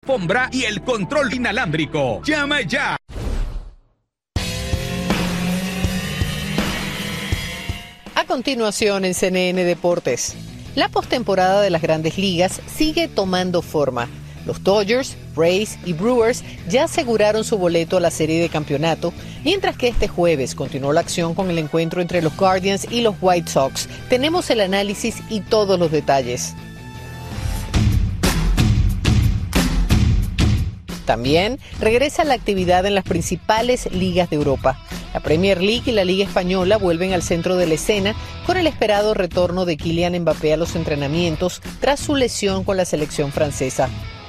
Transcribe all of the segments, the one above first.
alfombra y el control inalámbrico. ¡Llama ya! A continuación en CNN Deportes. La postemporada de las Grandes Ligas sigue tomando forma. Los Dodgers, Rays y Brewers ya aseguraron su boleto a la serie de campeonato, mientras que este jueves continuó la acción con el encuentro entre los Guardians y los White Sox. Tenemos el análisis y todos los detalles. También regresa la actividad en las principales ligas de Europa. La Premier League y la Liga Española vuelven al centro de la escena con el esperado retorno de Kylian Mbappé a los entrenamientos tras su lesión con la selección francesa.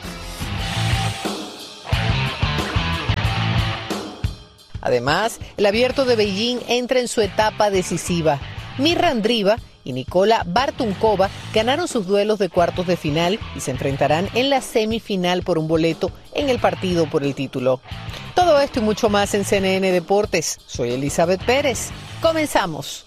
Además, el Abierto de Beijing entra en su etapa decisiva. Mirra Andreeva y Nikola Bartunkova ganaron sus duelos de cuartos de final y se enfrentarán en la semifinal por un boleto en el partido por el título. Todo esto y mucho más en CNN Deportes. Soy Elizabeth Pérez. Comenzamos.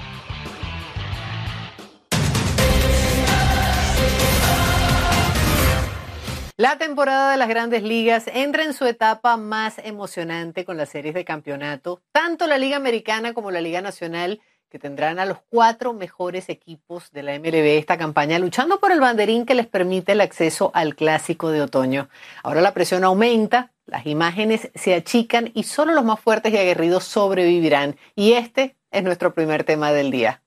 La temporada de las Grandes Ligas entra en su etapa más emocionante con las series de campeonato, tanto la Liga Americana como la Liga Nacional, que tendrán a los 4 mejores equipos de la MLB esta campaña luchando por el banderín que les permite el acceso al Clásico de Otoño. Ahora la presión aumenta, las imágenes se achican y solo los más fuertes y aguerridos sobrevivirán. Y este es nuestro primer tema del día.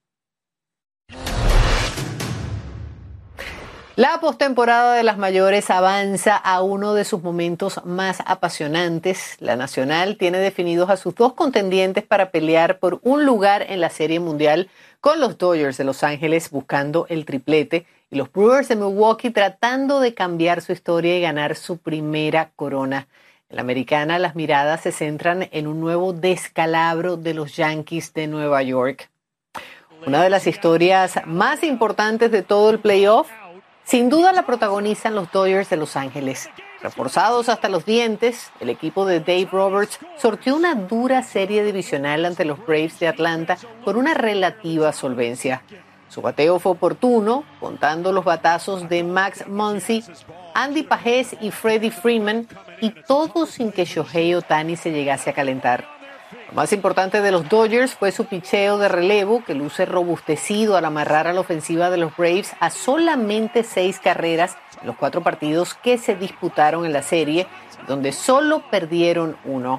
La postemporada de las mayores avanza a uno de sus momentos más apasionantes. La Nacional tiene definidos a sus 2 contendientes para pelear por un lugar en la Serie Mundial, con los Dodgers de Los Ángeles buscando el triplete y los Brewers de Milwaukee tratando de cambiar su historia y ganar su primera corona. En la Americana, las miradas se centran en un nuevo descalabro de los Yankees de Nueva York. Una de las historias más importantes de todo el playoff, sin duda la protagonizan los Dodgers de Los Ángeles. Reforzados hasta los dientes, el equipo de Dave Roberts sorteó una dura serie divisional ante los Braves de Atlanta con una relativa solvencia. Su bateo fue oportuno, contando los batazos de Max Muncy, Andy Pajés y Freddie Freeman, y todo sin que Shohei Ohtani se llegase a calentar. Lo más importante de los Dodgers fue su picheo de relevo, que luce robustecido al amarrar a la ofensiva de los Braves a solamente 6 carreras en los 4 partidos que se disputaron en la serie, donde solo perdieron 1.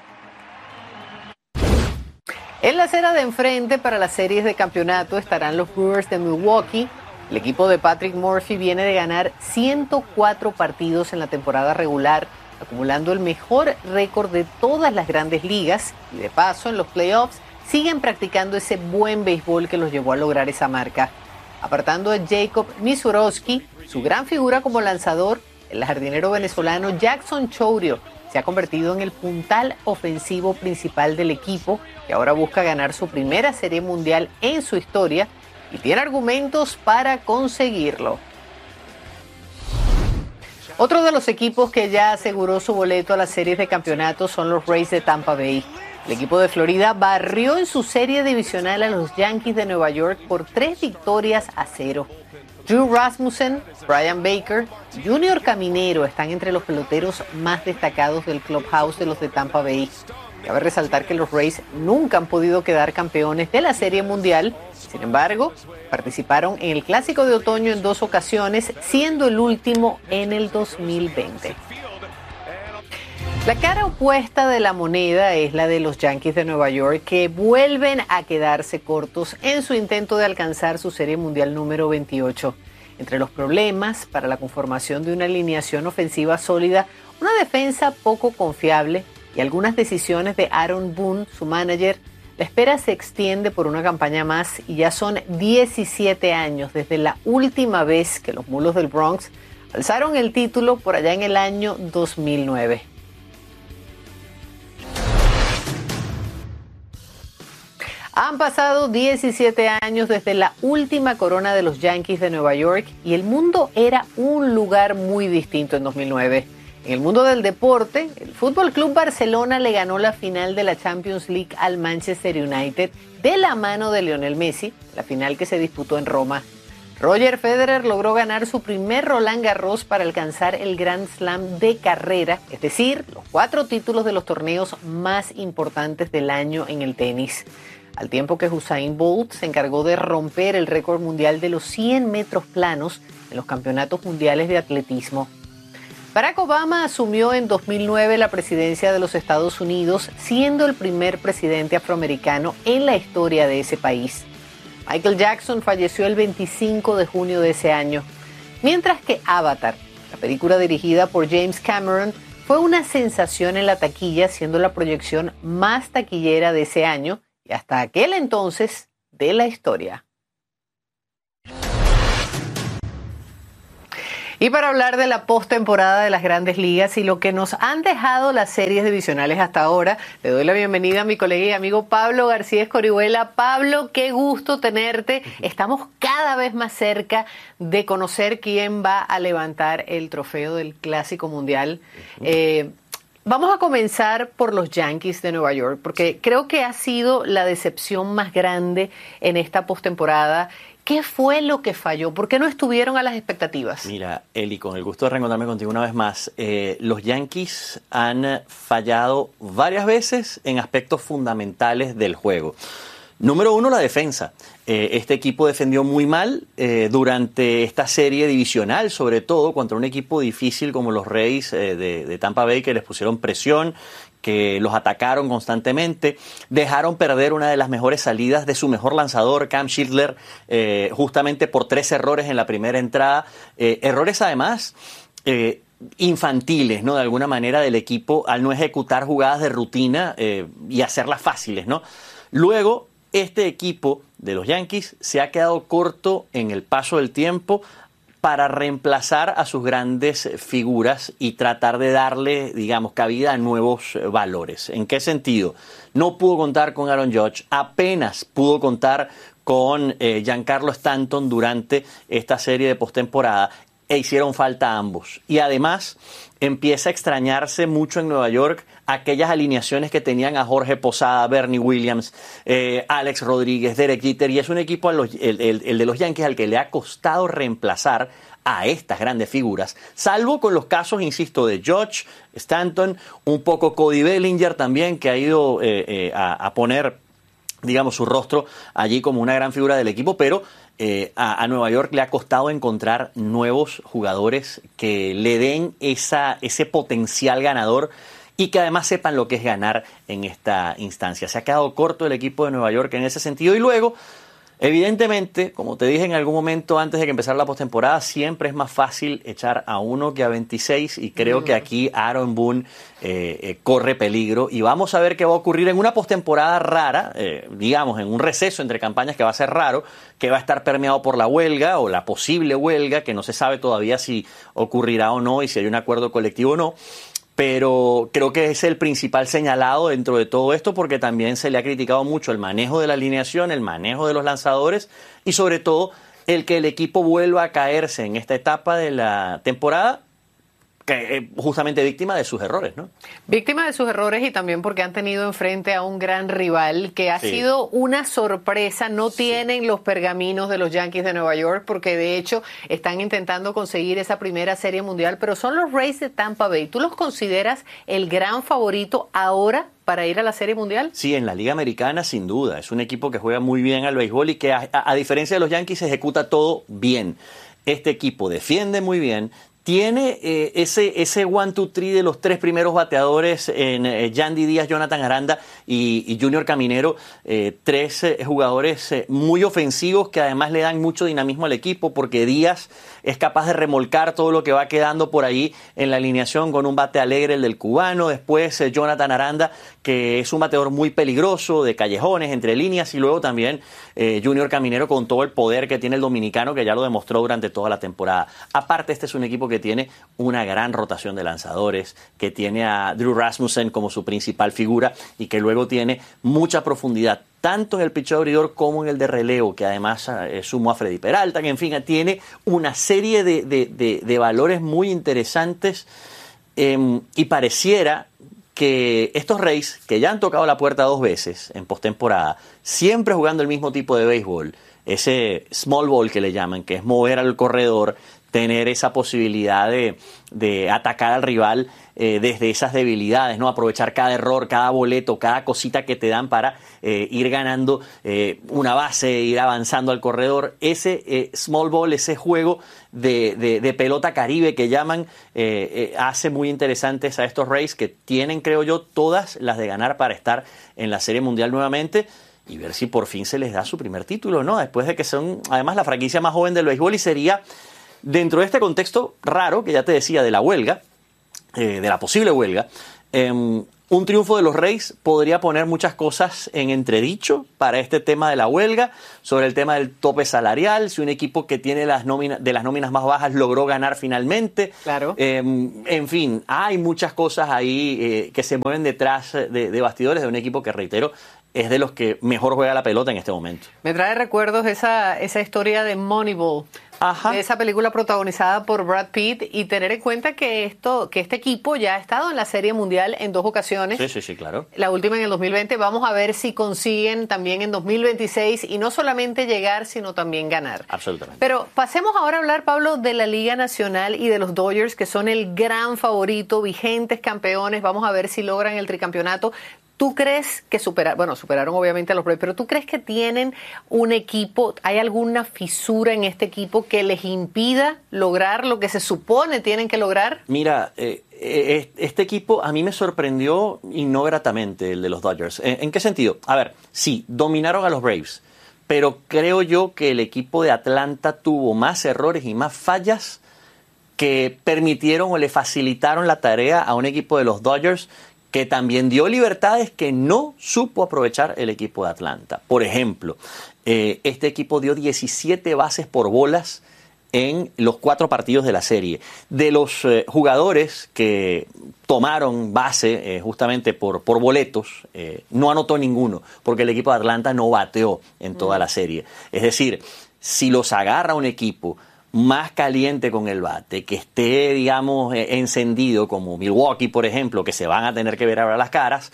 En la acera de enfrente para las series de campeonato estarán los Brewers de Milwaukee. El equipo de Patrick Murphy viene de ganar 104 partidos en la temporada regular, acumulando el mejor récord de todas las Grandes Ligas, y de paso en los playoffs siguen practicando ese buen béisbol que los llevó a lograr esa marca. Apartando a Jacob Misiorowski, su gran figura como lanzador, el jardinero venezolano Jackson Chourio se ha convertido en el puntal ofensivo principal del equipo, que ahora busca ganar su primera serie mundial en su historia y tiene argumentos para conseguirlo. Otro de los equipos que ya aseguró su boleto a las series de campeonato son los Rays de Tampa Bay. El equipo de Florida barrió en su serie divisional a los Yankees de Nueva York por 3-0. Drew Rasmussen, Brian Baker, Junior Caminero están entre los peloteros más destacados del clubhouse de los de Tampa Bay. Cabe resaltar que los Rays nunca han podido quedar campeones de la Serie Mundial. Sin embargo, participaron en el Clásico de Otoño en 2 ocasiones, siendo el último en el 2020. La cara opuesta de la moneda es la de los Yankees de Nueva York, que vuelven a quedarse cortos en su intento de alcanzar su Serie Mundial número 28. Entre los problemas para la conformación de una alineación ofensiva sólida, una defensa poco confiable y algunas decisiones de Aaron Boone, su manager, la espera se extiende por una campaña más y ya son 17 años desde la última vez que los Mulos del Bronx alzaron el título por allá en el año 2009. Han pasado 17 años desde la última corona de los Yankees de Nueva York y el mundo era un lugar muy distinto en 2009. En el mundo del deporte, el Fútbol Club Barcelona le ganó la final de la Champions League al Manchester United de la mano de Lionel Messi, la final que se disputó en Roma. Roger Federer logró ganar su primer Roland Garros para alcanzar el Grand Slam de carrera, es decir, los 4 títulos de los torneos más importantes del año en el tenis. Al tiempo que Usain Bolt se encargó de romper el récord mundial de los 100 metros planos en los campeonatos mundiales de atletismo. Barack Obama asumió en 2009 la presidencia de los Estados Unidos, siendo el primer presidente afroamericano en la historia de ese país. Michael Jackson falleció el 25 de junio de ese año, mientras que Avatar, la película dirigida por James Cameron, fue una sensación en la taquilla, siendo la proyección más taquillera de ese año y hasta aquel entonces de la historia. Y para hablar de la postemporada de las Grandes Ligas y lo que nos han dejado las series divisionales hasta ahora, le doy la bienvenida a mi colega y amigo Pablo García Escorihuela. Pablo, qué gusto tenerte. Estamos cada vez más cerca de conocer quién va a levantar el trofeo del Clásico Mundial. Vamos a comenzar por los Yankees de Nueva York, porque creo que ha sido la decepción más grande en esta postemporada. ¿Qué fue lo que falló? ¿Por qué no estuvieron a las expectativas? Mira, Eli, con el gusto de reencontrarme contigo una vez más, los Yankees han fallado varias veces en aspectos fundamentales del juego. Número 1, la defensa. Este equipo defendió muy mal durante esta serie divisional, sobre todo contra un equipo difícil como los Rays de Tampa Bay, que les pusieron presión, que los atacaron constantemente, dejaron perder una de las mejores salidas de su mejor lanzador, Cam Schindler, justamente por 3 errores en la primera entrada. Errores además infantiles, ¿no? De alguna manera del equipo al no ejecutar jugadas de rutina y hacerlas fáciles, ¿no? Luego, este equipo de los Yankees se ha quedado corto en el paso del tiempo para reemplazar a sus grandes figuras y tratar de darle, digamos, cabida a nuevos valores. ¿En qué sentido? No pudo contar con Aaron Judge, apenas pudo contar con Giancarlo Stanton durante esta serie de postemporada e hicieron falta ambos. Y además empieza a extrañarse mucho en Nueva York aquellas alineaciones que tenían a Jorge Posada, Bernie Williams, Alex Rodríguez, Derek Jeter, y es un equipo, el de los Yankees, al que le ha costado reemplazar a estas grandes figuras, salvo con los casos, insisto, de Judge, Stanton, un poco Cody Bellinger también, que ha ido a poner, digamos, su rostro allí como una gran figura del equipo, pero a Nueva York le ha costado encontrar nuevos jugadores que le den ese potencial ganador y que además sepan lo que es ganar en esta instancia. Se ha quedado corto el equipo de Nueva York en ese sentido. Y luego, evidentemente, como te dije en algún momento antes de que empezara la postemporada, siempre es más fácil echar a 1 que a 26, y creo que aquí Aaron Boone corre peligro, y vamos a ver qué va a ocurrir en una postemporada rara, digamos, en un receso entre campañas que va a ser raro, que va a estar permeado por la huelga o la posible huelga, que no se sabe todavía si ocurrirá o no y si hay un acuerdo colectivo o no. Pero creo que es el principal señalado dentro de todo esto, porque también se le ha criticado mucho el manejo de la alineación, el manejo de los lanzadores y sobre todo el que el equipo vuelva a caerse en esta etapa de la temporada, que justamente víctima de sus errores, ¿no? Víctima de sus errores, y también porque han tenido enfrente a un gran rival que ha sido una sorpresa. No tienen los pergaminos de los Yankees de Nueva York, porque de hecho están intentando conseguir esa primera serie mundial, pero son los Rays de Tampa Bay. ¿Tú los consideras el gran favorito ahora para ir a la serie mundial? Sí, en la Liga Americana sin duda. Es un equipo que juega muy bien al béisbol y que a diferencia de los Yankees ejecuta todo bien. Este equipo defiende muy bien. Tiene ese 1-2-3 de los 3 primeros bateadores en Yandy Díaz, Jonathan Aranda y Junior Caminero, 3 jugadores muy ofensivos que además le dan mucho dinamismo al equipo, porque Díaz es capaz de remolcar todo lo que va quedando por ahí en la alineación con un bate alegre, el del cubano. Después Jonathan Aranda, que es un bateador muy peligroso, de callejones, entre líneas, y luego también Junior Caminero con todo el poder que tiene el dominicano, que ya lo demostró durante toda la temporada. Aparte, este es un equipo que tiene una gran rotación de lanzadores, que tiene a Drew Rasmussen como su principal figura y que luego tiene mucha profundidad, tanto en el picheo abridor como en el de relevo, que además sumó a Freddy Peralta, que en fin, tiene una serie de valores muy interesantes, y pareciera que estos Rays, que ya han tocado la puerta 2 veces en postemporada, siempre jugando el mismo tipo de béisbol, ese small ball que le llaman, que es mover al corredor, tener esa posibilidad de atacar al rival desde esas debilidades, ¿no? Aprovechar cada error, cada boleto, cada cosita que te dan para ir ganando una base, ir avanzando al corredor. Ese small ball, ese juego de pelota caribe que llaman, hace muy interesantes a estos Rays, que tienen, creo yo, todas las de ganar para estar en la Serie Mundial nuevamente y ver si por fin se les da su primer título, ¿no? Después de que son, además, la franquicia más joven del béisbol, y sería, dentro de este contexto raro, que ya te decía, de la huelga, de la posible huelga, un triunfo de los Rays podría poner muchas cosas en entredicho para este tema de la huelga, sobre el tema del tope salarial, si un equipo que tiene de las nóminas más bajas logró ganar finalmente. Claro. En fin, hay muchas cosas ahí que se mueven detrás de bastidores de un equipo que, reitero, es de los que mejor juega la pelota en este momento. Me trae recuerdos esa historia de Moneyball. Ajá. De esa película protagonizada por Brad Pitt, y tener en cuenta que este equipo ya ha estado en la Serie Mundial en 2 ocasiones. Sí, claro. La última en el 2020. Vamos a ver si consiguen también en 2026, y no solamente llegar, sino también ganar. Absolutamente. Pero pasemos ahora a hablar, Pablo, de la Liga Nacional y de los Dodgers, que son el gran favorito, vigentes campeones. Vamos a ver si logran el tricampeonato. ¿Tú crees que superaron obviamente a los Braves, pero tú crees que tienen un equipo, hay alguna fisura en este equipo que les impida lograr lo que se supone tienen que lograr? Mira, este equipo a mí me sorprendió y no gratamente, el de los Dodgers. ¿En qué sentido? A ver, sí, dominaron a los Braves, pero creo yo que el equipo de Atlanta tuvo más errores y más fallas que permitieron o le facilitaron la tarea a un equipo de los Dodgers, que también dio libertades que no supo aprovechar el equipo de Atlanta. Por ejemplo, este equipo dio 17 bases por bolas en los 4 partidos de la serie. De los jugadores que tomaron base justamente por boletos, no anotó ninguno, porque el equipo de Atlanta no bateó en toda la serie. Es decir, si los agarra un equipo más caliente con el bate, que esté, digamos, encendido, como Milwaukee, por ejemplo, que se van a tener que ver ahora las caras,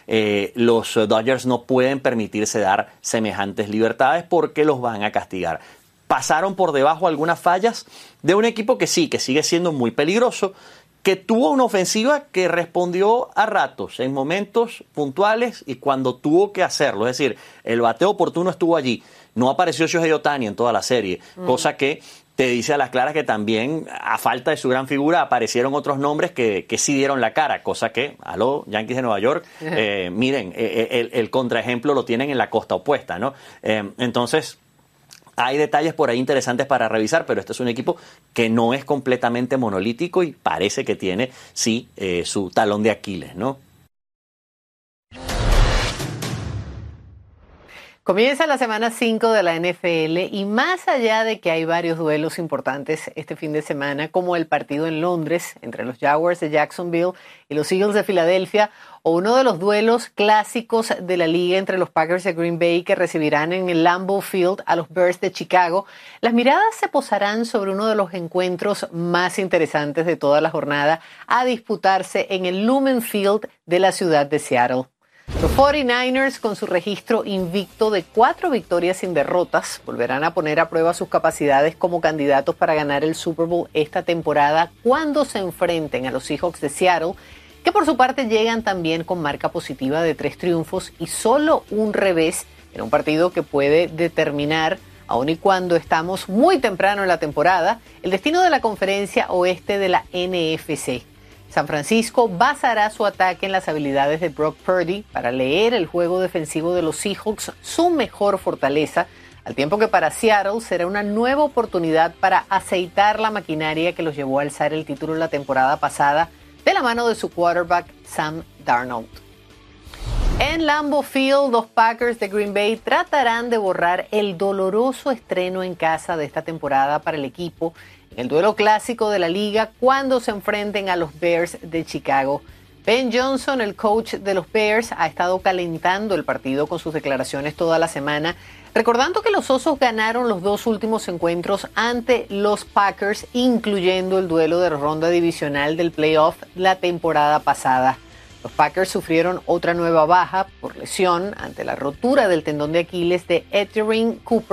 los Dodgers no pueden permitirse dar semejantes libertades porque los van a castigar. Pasaron por debajo algunas fallas de un equipo que sí, que sigue siendo muy peligroso, que tuvo una ofensiva que respondió a ratos, en momentos puntuales y cuando tuvo que hacerlo. Es decir, el bateo oportuno estuvo allí. No apareció Shohei Ohtani en toda la serie, cosa que te dice a las claras que también, a falta de su gran figura, aparecieron otros nombres que sí dieron la cara, cosa que, Yankees de Nueva York, miren, el contraejemplo lo tienen en la costa opuesta, ¿no? Entonces, hay detalles por ahí interesantes para revisar, pero este es un equipo que no es completamente monolítico y parece que tiene, sí, su talón de Aquiles, ¿no? Comienza la semana 5 de la NFL, y más allá de que hay varios duelos importantes este fin de semana, como el partido en Londres entre los Jaguars de Jacksonville y los Eagles de Filadelfia, o uno de los duelos clásicos de la liga entre los Packers de Green Bay, que recibirán en el Lambeau Field a los Bears de Chicago, las miradas se posarán sobre uno de los encuentros más interesantes de toda la jornada, a disputarse en el Lumen Field de la ciudad de Seattle. Los 49ers, con su registro invicto de 4 victorias sin derrotas, volverán a poner a prueba sus capacidades como candidatos para ganar el Super Bowl esta temporada, cuando se enfrenten a los Seahawks de Seattle, que por su parte llegan también con marca positiva de 3 triunfos y solo un revés en un partido que puede determinar, aun y cuando estamos muy temprano en la temporada, el destino de la conferencia oeste de la NFC. San Francisco basará su ataque en las habilidades de Brock Purdy para leer el juego defensivo de los Seahawks, su mejor fortaleza, al tiempo que para Seattle será una nueva oportunidad para aceitar la maquinaria que los llevó a alzar el título la temporada pasada, de la mano de su quarterback Sam Darnold. En Lambeau Field, los Packers de Green Bay tratarán de borrar el doloroso estreno en casa de esta temporada para el equipo, en el duelo clásico de la liga, cuando se enfrenten a los Bears de Chicago. Ben Johnson, el coach de los Bears, ha estado calentando el partido con sus declaraciones toda la semana, recordando que los Osos ganaron los 2 últimos encuentros ante los Packers, incluyendo el duelo de ronda divisional del playoff la temporada pasada. Los Packers sufrieron otra nueva baja por lesión ante la rotura del tendón de Aquiles de Edgerrin Cooper,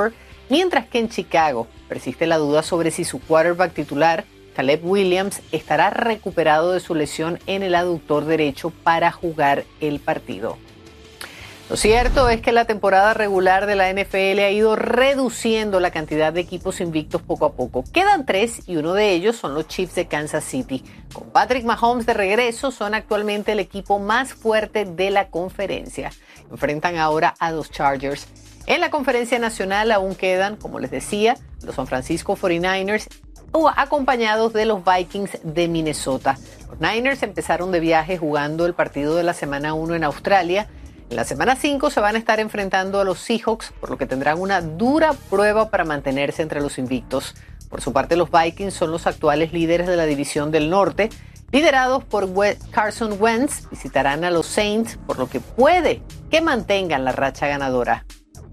mientras que en Chicago persiste la duda sobre si su quarterback titular, Caleb Williams, estará recuperado de su lesión en el aductor derecho para jugar el partido. Lo cierto es que la temporada regular de la NFL ha ido reduciendo la cantidad de equipos invictos poco a poco. Quedan 3 y uno de ellos son los Chiefs de Kansas City. Con Patrick Mahomes de regreso, son actualmente el equipo más fuerte de la conferencia. Enfrentan ahora a los Chargers. En la conferencia nacional aún quedan, como les decía, los San Francisco 49ers acompañados de los Vikings de Minnesota. Los Niners empezaron de viaje jugando el partido de la semana 1 en Australia. En la semana 5 se van a estar enfrentando a los Seahawks, por lo que tendrán una dura prueba para mantenerse entre los invictos. Por su parte, los Vikings son los actuales líderes de la división del norte, liderados por Carson Wentz. Visitarán a los Saints, por lo que puede que mantengan la racha ganadora.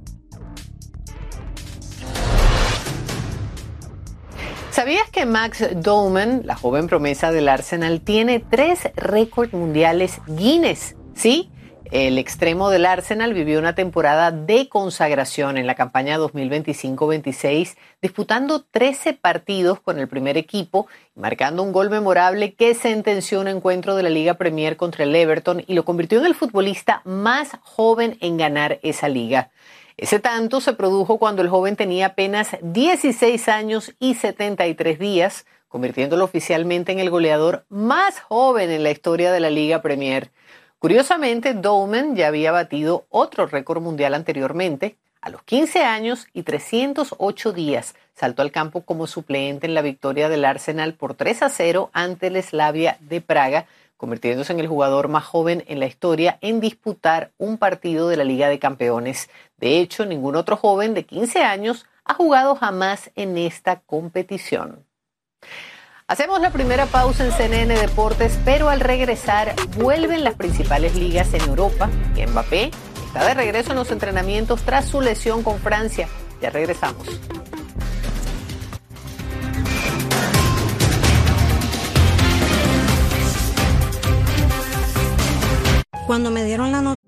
¿Sabías que Max Doman, la joven promesa del Arsenal, tiene 3 récords mundiales Guinness? Sí, el extremo del Arsenal vivió una temporada de consagración en la campaña 2025-26, disputando 13 partidos con el primer equipo y marcando un gol memorable que sentenció un encuentro de la Liga Premier contra el Everton y lo convirtió en el futbolista más joven en ganar esa liga. Ese tanto se produjo cuando el joven tenía apenas 16 años y 73 días, convirtiéndolo oficialmente en el goleador más joven en la historia de la Liga Premier. Curiosamente, Doman ya había batido otro récord mundial anteriormente. A los 15 años y 308 días saltó al campo como suplente en la victoria del Arsenal por 3-0 ante el Slavia de Praga, convirtiéndose en el jugador más joven en la historia en disputar un partido de la Liga de Campeones. De hecho, ningún otro joven de 15 años ha jugado jamás en esta competición. Hacemos la primera pausa en CNN Deportes, pero al regresar vuelven las principales ligas en Europa y Mbappé está de regreso en los entrenamientos tras su lesión con Francia. Ya regresamos. Cuando me dieron la noticia